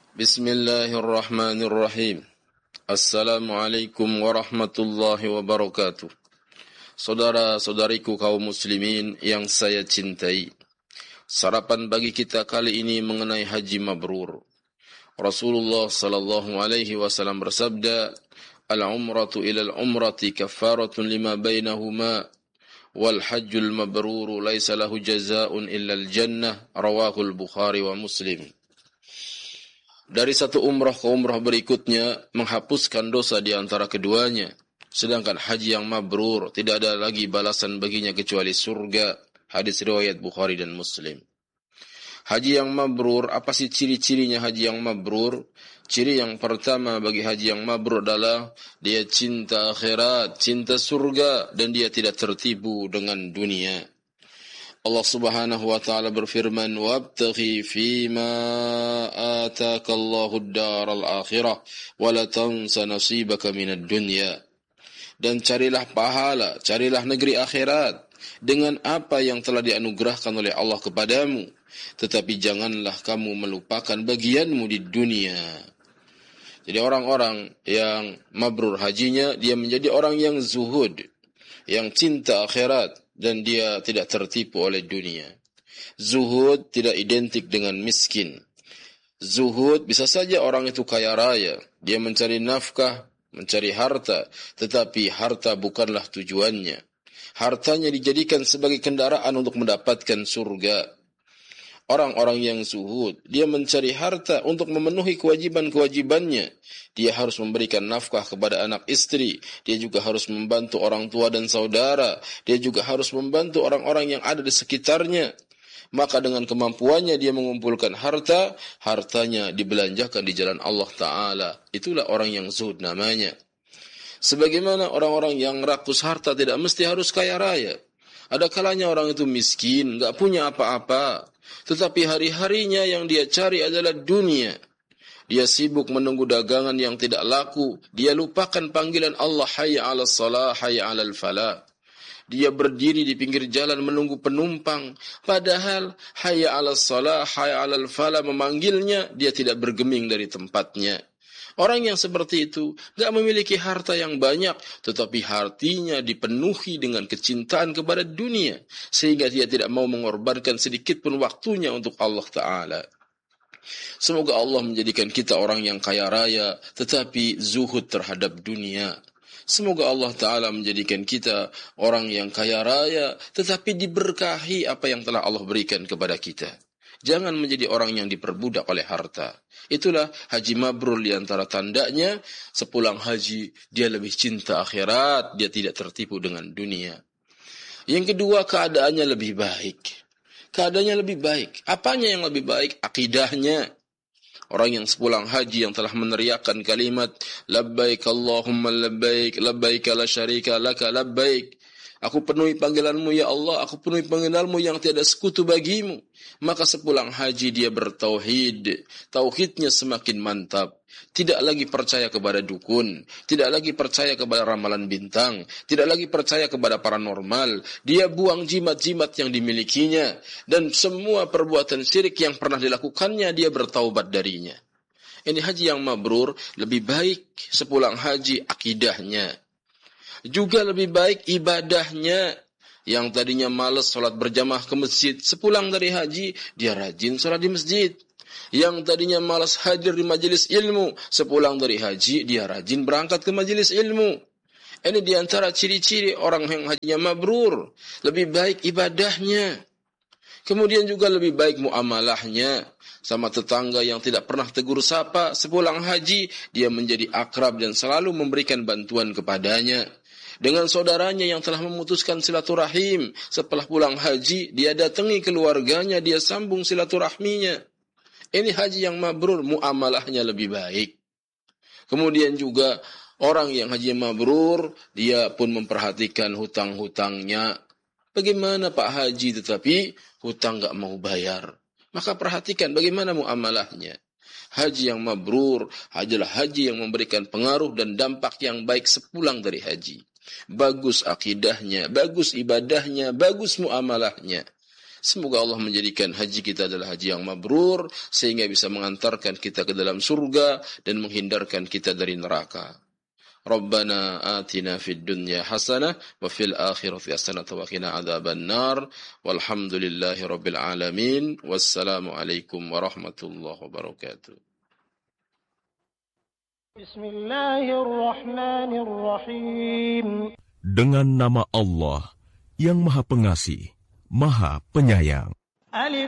Bismillahirrahmanirrahim. Assalamualaikum warahmatullahi wabarakatuh. Saudara-saudariku kaum muslimin yang saya cintai, sarapan bagi kita kali ini mengenai haji mabrur. Rasulullah sallallahu alaihi wasallam bersabda, "Al-umratu ila al-umrati kaffaratun lima bainahuma wal hajjul mabruru laisa lahu jazaa'un illa al-jannah." Rawahul Bukhari wa Muslim. Dari satu umrah ke umrah berikutnya menghapuskan dosa di antara keduanya. Sedangkan haji yang mabrur tidak ada lagi balasan baginya kecuali surga. Hadis riwayat Bukhari dan Muslim. Haji yang mabrur, apa sih ciri-cirinya haji yang mabrur? Ciri yang pertama bagi haji yang mabrur adalah dia cinta akhirat, cinta surga, dan dia tidak tertipu dengan dunia. Allah Subhanahu wa taala berfirman, "Wabtaghi fima ataakallahu ad-daral akhirah wa la tansa nasibaka minad dunya." Dan carilah pahala, carilah negeri akhirat dengan apa yang telah dianugerahkan oleh Allah kepadamu, tetapi janganlah kamu melupakan bagianmu di dunia. Jadi orang-orang yang mabrur hajinya, dia menjadi orang yang zuhud, yang cinta akhirat, dan dia tidak tertipu oleh dunia. Zuhud tidak identik dengan miskin. Zuhud bisa saja orang itu kaya raya, dia mencari nafkah, mencari harta, tetapi harta bukanlah tujuannya. Hartanya dijadikan sebagai kendaraan untuk mendapatkan surga. Orang-orang yang zuhud, dia mencari harta untuk memenuhi kewajiban-kewajibannya. Dia harus memberikan nafkah kepada anak istri. Dia juga harus membantu orang tua dan saudara. Dia juga harus membantu orang-orang yang ada di sekitarnya. Maka dengan kemampuannya dia mengumpulkan harta, hartanya dibelanjakan di jalan Allah Ta'ala. Itulah orang yang zuhud namanya. Sebagaimana orang-orang yang rakus harta tidak mesti harus kaya raya. Ada kalanya orang itu miskin, gak punya apa-apa. Tetapi hari-harinya yang dia cari adalah dunia. Dia sibuk menunggu dagangan yang tidak laku. Dia lupakan panggilan Allah, hayya 'alas shalah, hayya 'alal falah. Dia berdiri di pinggir jalan menunggu penumpang. Padahal hayya 'alas shalah, hayya 'alal falah memanggilnya, dia tidak bergeming dari tempatnya. Orang yang seperti itu gak memiliki harta yang banyak, tetapi hatinya dipenuhi dengan kecintaan kepada dunia, sehingga dia tidak mau mengorbankan sedikit pun waktunya untuk Allah Ta'ala. Semoga Allah menjadikan kita orang yang kaya raya, tetapi zuhud terhadap dunia. Semoga Allah Ta'ala menjadikan kita orang yang kaya raya, tetapi diberkahi apa yang telah Allah berikan kepada kita. Jangan menjadi orang yang diperbudak oleh harta. Itulah haji mabrur di antara tandanya. Sepulang haji, dia lebih cinta akhirat. Dia tidak tertipu dengan dunia. Yang kedua, keadaannya lebih baik. Keadaannya lebih baik. Apanya yang lebih baik? Akidahnya. Orang yang sepulang haji yang telah meneriakkan kalimat labbaik Allahumma labbaik, labbaik la syarika laka labbaik. Aku penuhi panggilanmu ya Allah, aku penuhi panggilanmu yang tiada sekutu bagimu. Maka sepulang haji dia bertauhid. Tauhidnya semakin mantap. Tidak lagi percaya kepada dukun. Tidak lagi percaya kepada ramalan bintang. Tidak lagi percaya kepada paranormal. Dia buang jimat-jimat yang dimilikinya. Dan semua perbuatan syirik yang pernah dilakukannya, dia bertaubat darinya. Ini haji yang mabrur, lebih baik sepulang haji akidahnya. Juga lebih baik ibadahnya. Yang tadinya malas sholat berjamaah ke masjid, sepulang dari haji, dia rajin sholat di masjid. Yang tadinya malas hadir di majelis ilmu, sepulang dari haji, dia rajin berangkat ke majelis ilmu. Ini diantara ciri-ciri orang yang hajinya mabrur. Lebih baik ibadahnya. Kemudian juga lebih baik muamalahnya. Sama tetangga yang tidak pernah tegur sapa, sepulang haji, dia menjadi akrab dan selalu memberikan bantuan kepadanya. Dengan saudaranya yang telah memutuskan silaturahim, setelah pulang haji, dia datangi keluarganya, dia sambung silaturahminya. Ini haji yang mabrur, muamalahnya lebih baik. Kemudian juga orang yang haji mabrur, dia pun memperhatikan hutang-hutangnya. Bagaimana Pak Haji tetapi hutang gak mau bayar? Maka perhatikan bagaimana muamalahnya. Haji yang mabrur adalah haji yang memberikan pengaruh dan dampak yang baik sepulang dari haji. Bagus akidahnya, bagus ibadahnya, bagus muamalahnya. Semoga Allah menjadikan haji kita adalah haji yang mabrur, sehingga bisa mengantarkan kita ke dalam surga dan menghindarkan kita dari neraka. Rabbana atina fid dunya hasanah wa fil akhirati hasanah wa qina adzaban nar. Walhamdulillahi rabbil alamin. Wassalamu alaikum warahmatullahi wabarakatuh. Bismillahirrahmanirrahim. Dengan nama Allah yang Maha Pengasih, Maha Penyayang. Alif